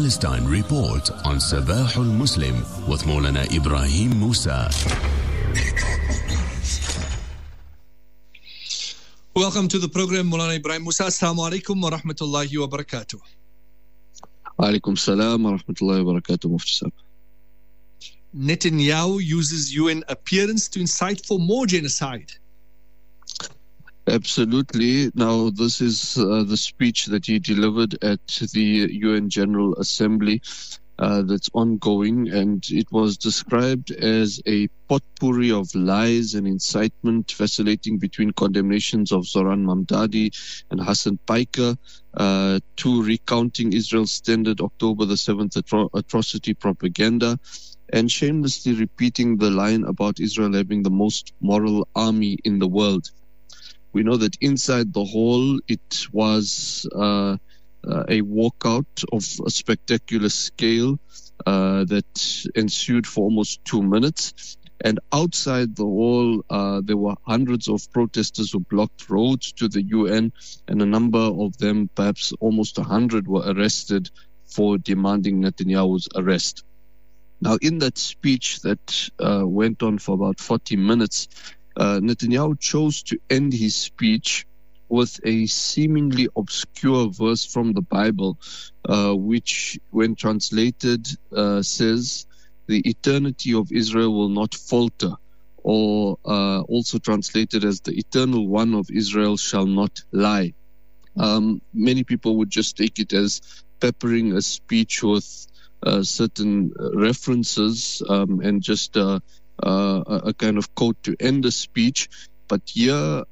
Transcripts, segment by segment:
Palestine Report on Sabah al-Muslim with Maulana Ibrahim Musa. Welcome to the program, Maulana Ibrahim Musa. Assalamu alaikum wa rahmatullahi wa barakatuh. Alaikum salam wa rahmatullahi wa barakatuh, Mufti Sahib. Netanyahu uses UN appearance to incite for more genocide. Absolutely. Now, this is the speech that he delivered at the UN General Assembly that's ongoing, and it was described as a potpourri of lies and incitement, vacillating between condemnations of Zoran Mamdani and Hassan Piker to recounting Israel's standard October the 7th atrocity propaganda, and shamelessly repeating the line about Israel having the most moral army in the world. We know that inside the hall, it was a walkout of a spectacular scale that ensued for almost 2 minutes. And outside the hall, there were hundreds of protesters who blocked roads to the UN, and a number of them, perhaps almost 100, were arrested for demanding Netanyahu's arrest. Now, in that speech that went on for about 40 minutes, Netanyahu chose to end his speech with a seemingly obscure verse from the Bible, which, when translated, says, "The eternity of Israel will not falter," or also translated as, "The eternal one of Israel shall not lie." Many people would just take it as peppering a speech with certain references and just a kind of quote to end the speech. But here,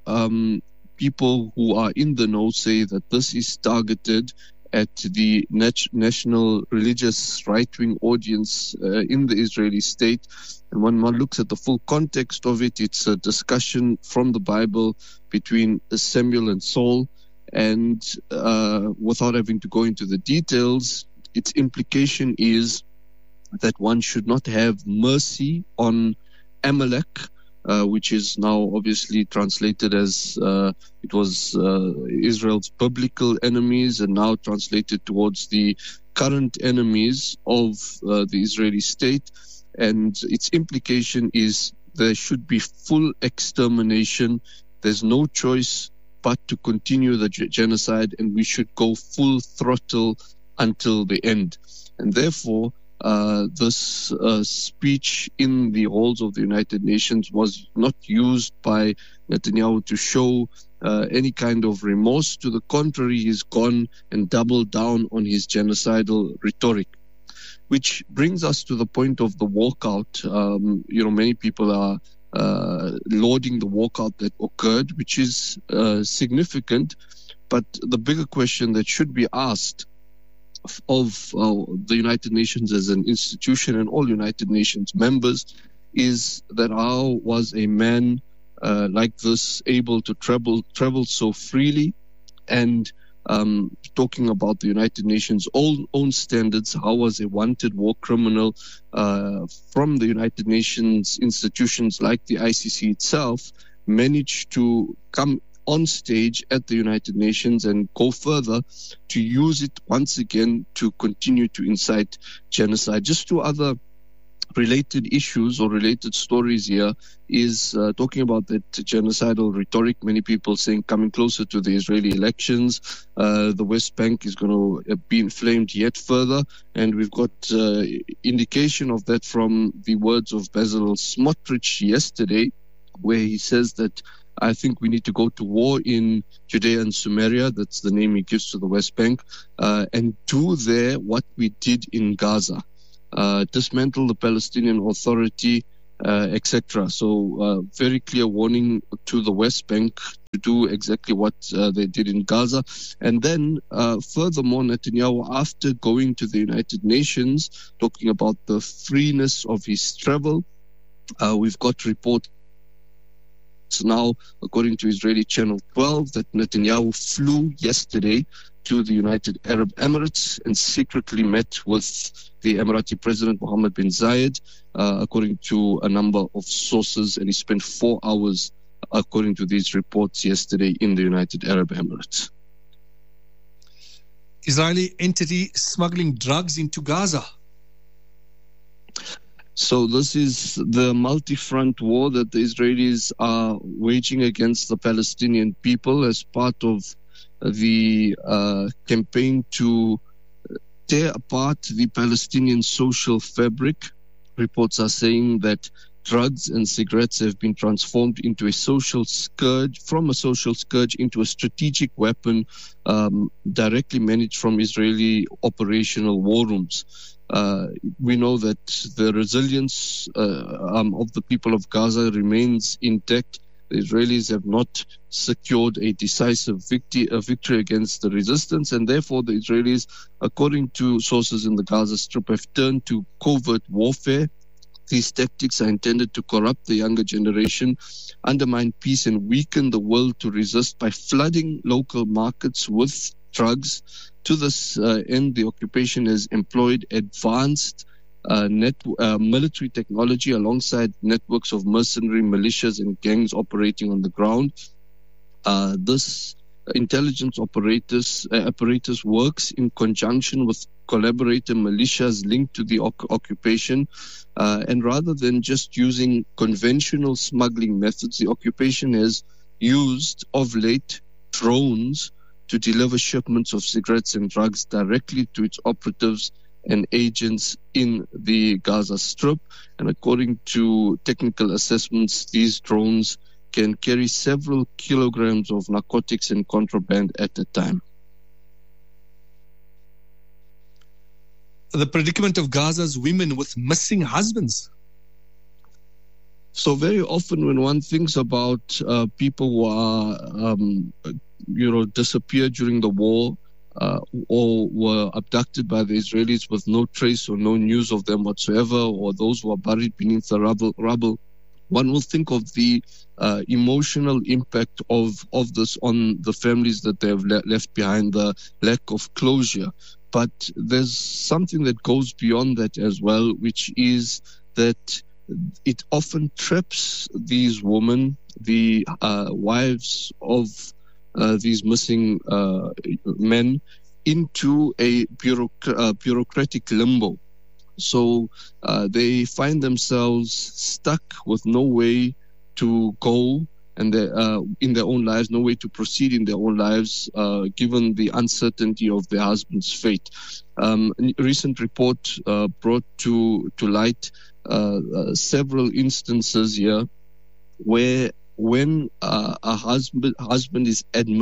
people who are in the know say that this is targeted at the national religious right-wing audience in the Israeli state. And when one looks at the full context of it, it's a discussion from the Bible between Samuel and Saul. And without having to go into the details, its implication is that one should not have mercy on Amalek, which is now obviously translated as it was Israel's biblical enemies, and now translated towards the current enemies of the Israeli state. And its implication is there should be full extermination. There's no choice but to continue the genocide, and we should go full throttle until the end. And therefore, this speech in the halls of the United Nations was not used by Netanyahu to show any kind of remorse. To the contrary, he's gone and doubled down on his genocidal rhetoric, which brings us to the point of the walkout. Many people are lauding the walkout that occurred, which is significant. But the bigger question that should be asked of the United Nations as an institution and all United Nations members is that how was a man like this able to travel so freely? And talking about the United Nations' own standards, how was a wanted war criminal from the United Nations institutions like the ICC itself managed to come on stage at the United Nations and go further to use it once again to continue to incite genocide? Just two other related issues or related stories here is talking about that genocidal rhetoric. Many people saying coming closer to the Israeli elections, the West Bank is going to be inflamed yet further. And we've got indication of that from the words of Bezalel Smotrich yesterday, where he says that I think we need to go to war in Judea and Samaria, that's the name he gives to the West Bank, and do there what we did in Gaza, dismantle the Palestinian Authority, etc. So very clear warning to the West Bank to do exactly what they did in Gaza. And then furthermore, Netanyahu, after going to the United Nations, talking about the freeness of his travel, we've got reports now, according to Israeli Channel 12, that Netanyahu flew yesterday to the United Arab Emirates and secretly met with the Emirati President Mohammed bin Zayed, according to a number of sources, and he spent 4 hours, according to these reports, yesterday in the United Arab Emirates. Israeli entity smuggling drugs into Gaza? So this is the multi-front war that the Israelis are waging against the Palestinian people as part of the campaign to tear apart the Palestinian social fabric. Reports are saying that drugs and cigarettes have been transformed into a social scourge, from a social scourge into a strategic weapon directly managed from Israeli operational war rooms. We know that the resilience of the people of Gaza remains intact. The Israelis have not secured a decisive victory against the resistance, and therefore the Israelis, according to sources in the Gaza Strip, have turned to covert warfare. These tactics are intended to corrupt the younger generation, undermine peace, and weaken the will to resist by flooding local markets with drugs. To this end, the occupation has employed advanced military technology alongside networks of mercenary militias and gangs operating on the ground. This intelligence apparatus works in conjunction with collaborator militias linked to the occupation, and rather than just using conventional smuggling methods, the occupation has used of late drones to deliver shipments of cigarettes and drugs directly to its operatives and agents in the Gaza Strip. And according to technical assessments, these drones can carry several kilograms of narcotics and contraband at a time. The predicament of Gaza's women with missing husbands. So very often when one thinks about people who are, disappeared during the war or were abducted by the Israelis with no trace or no news of them whatsoever, or those who are buried beneath the rubble, one will think of the emotional impact of this on the families that they have left behind, the lack of closure. But there's something that goes beyond that as well, which is that it often traps these women, the wives of these missing men, into a bureaucratic limbo. So they find themselves stuck with no way to go and in their own lives, no way to proceed in their own lives, given the uncertainty of their husband's fate. A recent report brought to light several instances here where when a husband is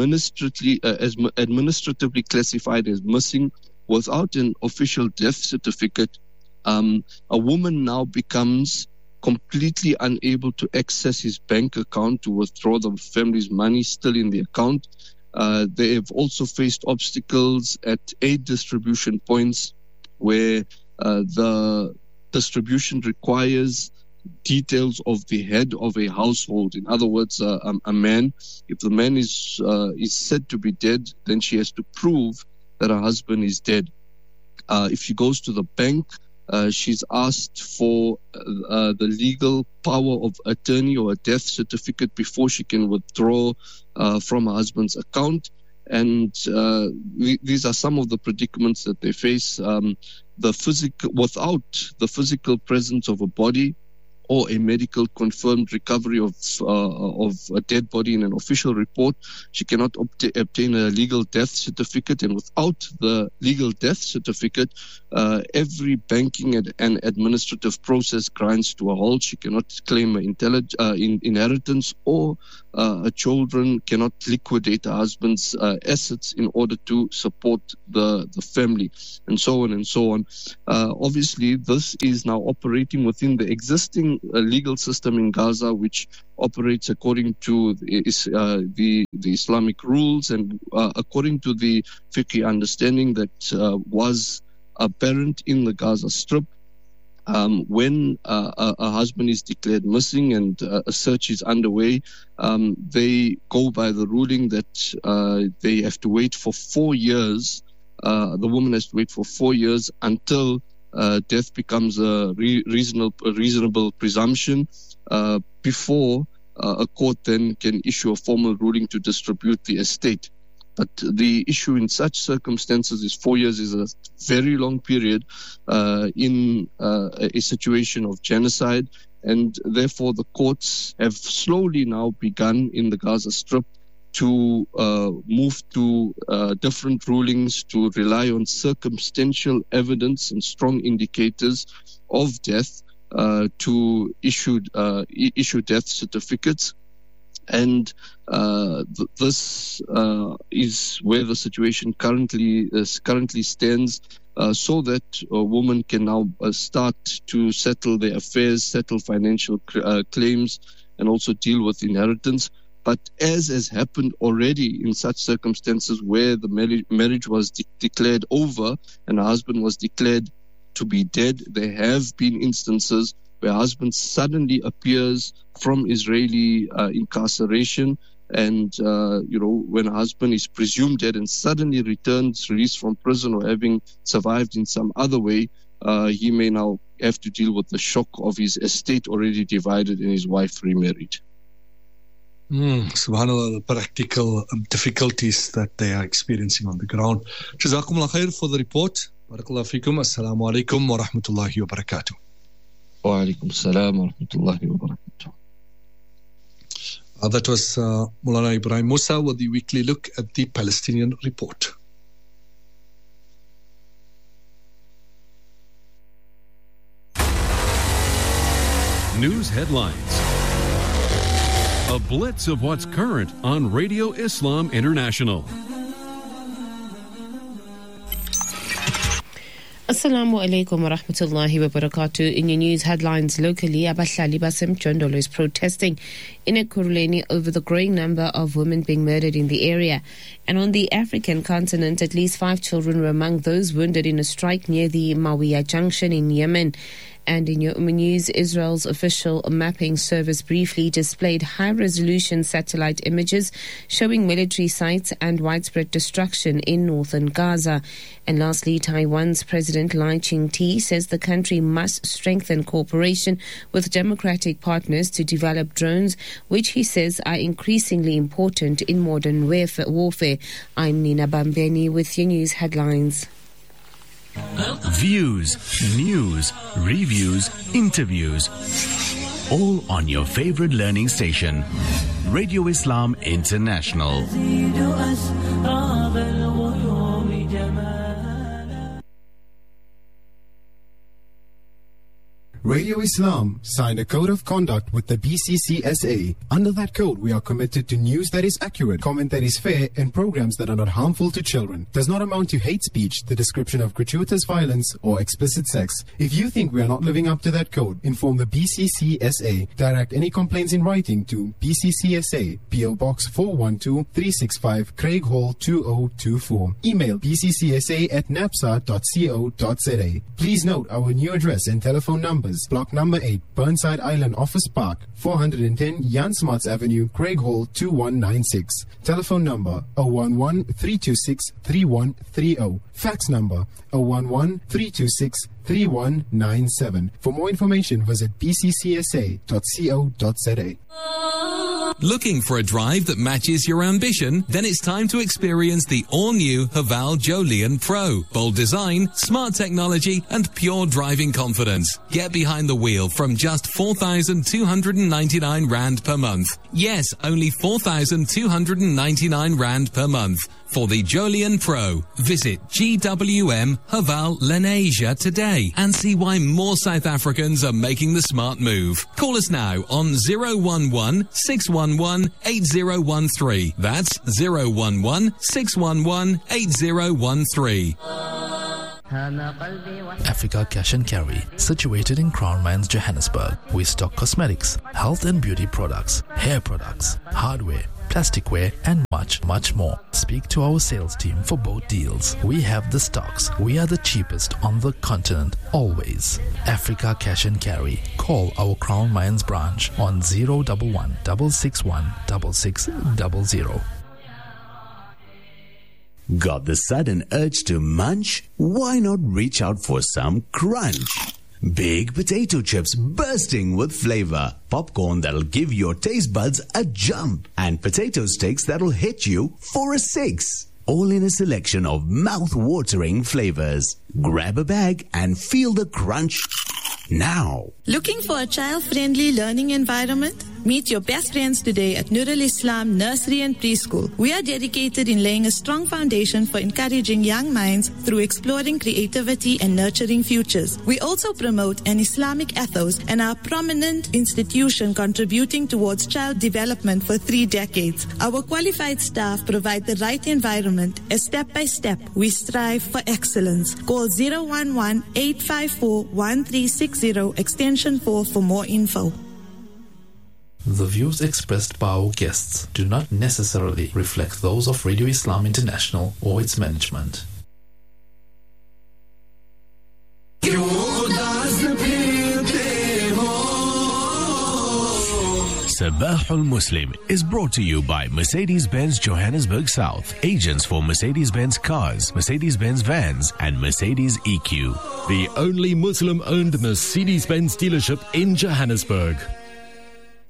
administratively classified as missing without an official death certificate, a woman now becomes completely unable to access his bank account to withdraw the family's money still in the account. They have also faced obstacles at aid distribution points where the distribution requires details of the head of a household. In other words, a man, if the man is said to be dead, then she has to prove that her husband is dead. If she goes to the bank, she's asked for the legal power of attorney or a death certificate before she can withdraw from her husband's account. And these are some of the predicaments that they face. Without the physical presence of a body or a medical confirmed recovery of a dead body in an official report, she cannot obtain a legal death certificate. And without the legal death certificate, every banking and administrative process grinds to a halt. She cannot claim inheritance, or her children cannot liquidate her husband's assets in order to support the family, and so on and so on. Obviously, this is now operating within the existing legal system in Gaza, which operates according to the Islamic rules and according to the fiqh understanding that was apparent in the Gaza Strip. When a husband is declared missing and a search is underway, they go by the ruling that they have to wait for 4 years. The woman has to wait for 4 years until death becomes a reasonable presumption before a court then can issue a formal ruling to distribute the estate. But the issue in such circumstances is 4 years is a very long period in a situation of genocide. And therefore, the courts have slowly now begun in the Gaza Strip to move to different rulings, to rely on circumstantial evidence and strong indicators of death to issue death certificates. And this is where the situation currently stands, so that a woman can now start to settle their affairs, settle financial claims, and also deal with inheritance. But as has happened already in such circumstances where the marriage was declared over and a husband was declared to be dead, there have been instances where a husband suddenly appears from Israeli incarceration, and when a husband is presumed dead and suddenly returns, released from prison, or having survived in some other way, he may now have to deal with the shock of his estate already divided and his wife remarried. Subhanallah, the practical difficulties that they are experiencing on the ground. Jazakumullah khair for the report. Barakallahu feekum. Assalamu alaikum wa rahmatullahi wa barakatuh. Wa alaikum assalam wa rahmatullahi wa barakatuh. That was Maulana Ibrahim Musa with the weekly look at the Palestinian report. News headlines. A blitz of what's current on Radio Islam International. Assalamu alaikum wa rahmatullahi wa barakatuh. In your news headlines locally, Abahlali Basim Jondolo is protesting in Ekurhuleni over the growing number of women being murdered in the area. And on the African continent, at least 5 children were among those wounded in a strike near the Mawiya Junction in Yemen. And in your news, Israel's official mapping service briefly displayed high-resolution satellite images showing military sites and widespread destruction in northern Gaza. And lastly, Taiwan's President Lai Ching-te says the country must strengthen cooperation with democratic partners to develop drones, which he says are increasingly important in modern warfare. I'm Nina Bambeni with your news headlines. Views, news, reviews, interviews. All on your favorite learning station. Radio Islam International. Radio Islam signed a code of conduct with the BCCSA. Under that code, we are committed to news that is accurate, comment that is fair, and programs that are not harmful to children. Does not amount to hate speech, the description of gratuitous violence, or explicit sex. If you think we are not living up to that code, inform the BCCSA. Direct any complaints in writing to BCCSA, PO Box 412 365, Craig Hall 2024. Email bccsa@napsa.co.za. Please note our new address and telephone numbers. Block number 8, Burnside Island Office Park, 410 Jan Smuts Avenue, Craig Hall 2196. Telephone number 011-326-3130. Fax number 011-326-3197. For more information, visit bccsa.co.za. Looking for a drive that matches your ambition? Then it's time to experience the all-new Haval Jolion Pro. Bold design, smart technology, and pure driving confidence. Get behind the wheel from just 4,299 Rand per month. Yes, only 4,299 Rand per month. For the Jolion Pro, visit GWM Haval Lenasia today and see why more South Africans are making the smart move. Call us now on 011-611-8013. That's 011-611-8013. Africa Cash and Carry, situated in Crown Mines, Johannesburg. We stock cosmetics, health and beauty products, hair products, hardware, plasticware, and much, much more. Speak to our sales team for both deals. We have the stocks. We are the cheapest on the continent, always. Africa Cash and Carry. Call our Crown Mines branch on 011 661 6600. Got the sudden urge to munch? Why not reach out for some crunch? Big potato chips bursting with flavor. Popcorn that'll give your taste buds a jump. And potato sticks that'll hit you for a 6. All in a selection of mouth-watering flavors. Grab a bag and feel the crunch now. Looking for a child-friendly learning environment? Meet your best friends today at Nur al-Islam Nursery and Preschool. We are dedicated in laying a strong foundation for encouraging young minds through exploring creativity and nurturing futures. We also promote an Islamic ethos and are a prominent institution contributing towards child development for 3 decades. Our qualified staff provide the right environment as step by step we strive for excellence. Call 011-854-1360 extension 4 for more info. The views expressed by our guests do not necessarily reflect those of Radio Islam International or its management. Sabah al-Muslim is brought to you by Mercedes-Benz Johannesburg South, agents for Mercedes-Benz cars, Mercedes-Benz vans, and Mercedes EQ. The only Muslim-owned Mercedes-Benz dealership in Johannesburg.